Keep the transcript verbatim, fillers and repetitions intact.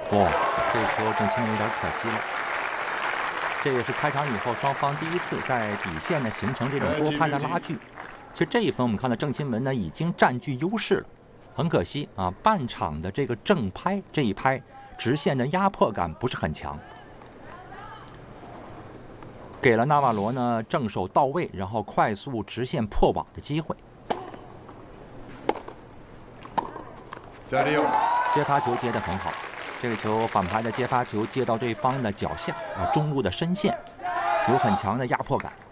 哇，这球郑钦文有点可惜了。这也是开场以后双方第一次在底线呢形成这种多拍的拉锯。其实这一分我们看到郑钦文呢已经占据优势了，很可惜啊，半场的这个正拍这一拍直线的压迫感不是很强，给了纳瓦罗呢正手到位，然后快速直线破网的机会。接发球接得很好，这个球反拍的接发球接到对方的脚下啊，中路的深线，有很强的压迫感。